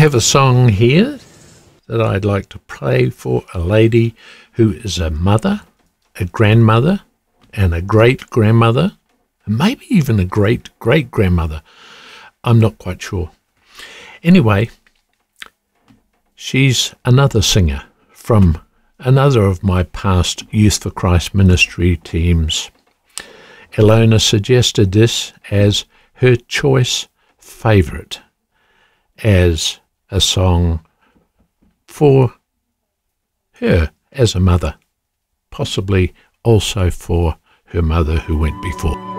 have a song here that I'd like to play for a lady who is a mother, a grandmother, and a great-grandmother, and maybe even a great-great-grandmother. I'm not quite sure. Anyway, she's another singer from another of my past Youth for Christ ministry teams. Ilona suggested this as her choice favourite, as a song for her as a mother, possibly also for her mother who went before.